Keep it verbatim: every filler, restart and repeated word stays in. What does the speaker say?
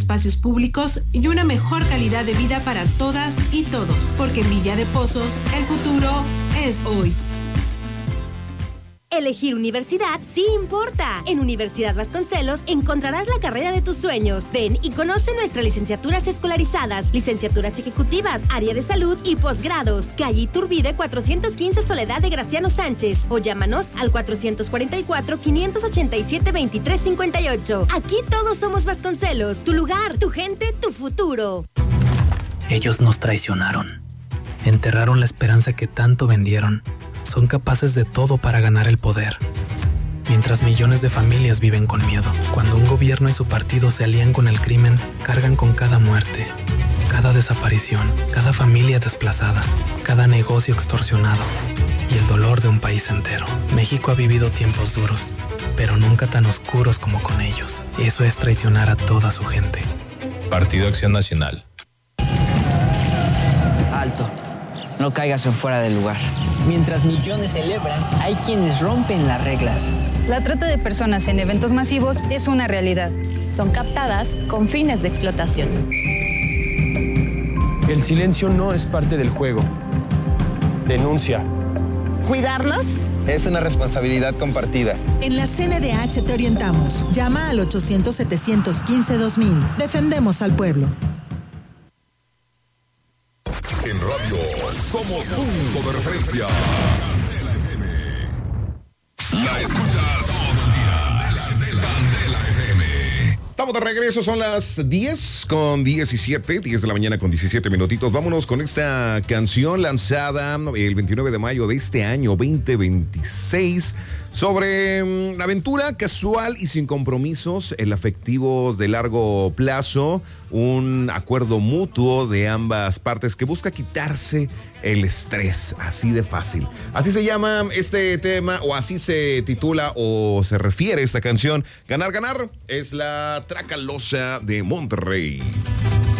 espacios públicos y una mejor calidad de vida para todas y todos, porque en Villa de Pozos el futuro es hoy. Elegir universidad sí importa. En Universidad Vasconcelos encontrarás la carrera de tus sueños. Ven y conoce nuestras licenciaturas escolarizadas, licenciaturas ejecutivas, área de salud y posgrados. Calle Iturbide cuatrocientos quince Soledad de Graciano Sánchez o llámanos al cuatrocientos cuarenta y cuatro, quinientos ochenta y siete, veintitrés cincuenta y ocho. Aquí todos somos Vasconcelos. Tu lugar, tu gente, tu futuro. Ellos nos traicionaron. Enterraron la esperanza que tanto vendieron. Son capaces de todo para ganar el poder. Mientras millones de familias viven con miedo. Cuando un gobierno y su partido se alían con el crimen, cargan con cada muerte, cada desaparición, cada familia desplazada, cada negocio extorsionado y el dolor de un país entero. México ha vivido tiempos duros, pero nunca tan oscuros como con ellos. Eso es traicionar a toda su gente. Partido Acción Nacional. Alto. No caigas en fuera del lugar. Mientras millones celebran, hay quienes rompen las reglas. La trata de personas en eventos masivos es una realidad. Son captadas con fines de explotación. El silencio no es parte del juego. Denuncia. ¿Cuidarnos? Es una responsabilidad compartida. En la C N D H te orientamos. Llama al ochocientos, setecientos quince, dos mil. Defendemos al pueblo. En radio somos punto de referencia. Candela F M. La escuchas todo el día. Candela F M. Estamos de regreso, son las diez con diecisiete, diez de la mañana con diecisiete minutitos. Vámonos con esta canción lanzada el veintinueve de mayo de este año veinte veintiséis sobre um, la aventura casual y sin compromisos, el afectivos de largo plazo, un acuerdo mutuo de ambas partes que busca quitarse el estrés, así de fácil. Así se llama este tema, o así se titula o se refiere esta canción. Ganar, ganar es la Tracalosa de Monterrey.